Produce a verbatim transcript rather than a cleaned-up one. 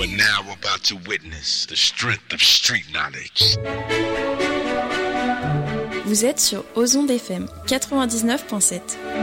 are now about to witness the strength of street knowledge. Vous êtes sur Ozon F M quatre-vingt-dix-neuf virgule sept.